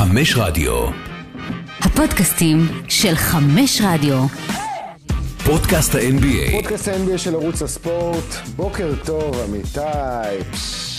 חמש רדיו. הפודקאסטים של חמש רדיו. פודקאסט ה-NBA. פודקאסט ה-NBA של ערוץ הספורט. בוקר טוב, אמיתי.